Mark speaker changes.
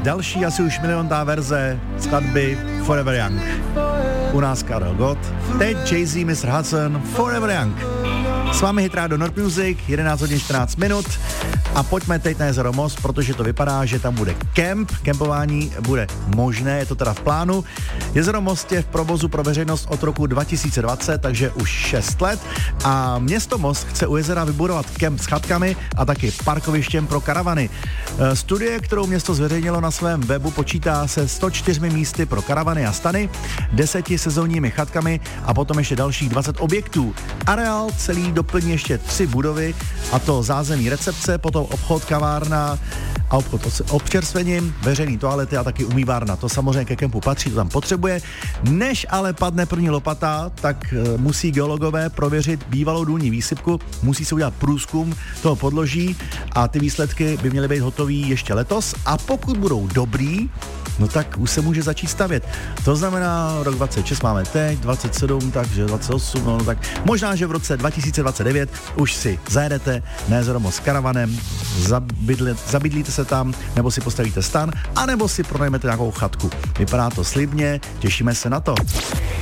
Speaker 1: další asi už miliontá verze skladby Forever Young. U nás Karel Gott, teď Jay-Z, Mr. Hudson, Forever Young. S vámi Hit Radio Nord Music, 11 hodin 14 minut a pojďme teď na jezero Most, protože to vypadá, že tam bude kempování bude možné, je to teda v plánu. Jezero Most je v provozu pro veřejnost od roku 2020, takže už 6 let a město Most chce u jezera vybudovat kemp s chatkami a taky parkovištěm pro karavany. Studie, kterou město zveřejnilo na svém webu, počítá se 104 místy pro karavany a stany, 10 sezónními chatkami a potom ještě dalších 20 objektů. Areál celý doplní ještě 3 budovy, a to zázemí recepce, potom obchod, kavárna a obchod s občerstvením, veřejný toalety a taky umývárna. To samozřejmě ke kempu patří, to tam potřebuje. Než ale padne první lopata, tak musí geologové prověřit bývalou důlní výsypku, musí se udělat průzkum toho podloží a ty výsledky by měly být hotový ještě letos a pokud budou dobrý, no tak už se může začít stavět. To znamená, rok 26 máme teď, 27, takže 28, no tak možná, že v roce 2029 už si zajedete na jezero Most s karavanem, zabydlíte se tam, nebo si postavíte stan, anebo si pronajmete nějakou chatku. Vypadá to slibně, těšíme se na to.